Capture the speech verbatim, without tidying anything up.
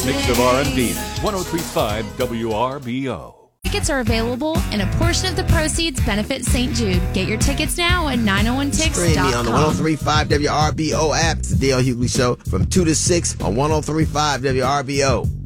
Mix of R and B. one oh three point five W R B O. Tickets are available, and a portion of the proceeds benefit Saint Jude. Get your tickets now at nine oh one tix dot com. Stream me on the one oh three point five W R B O app. It's the D L Hughley Show from two to six on one oh three point five W R B O.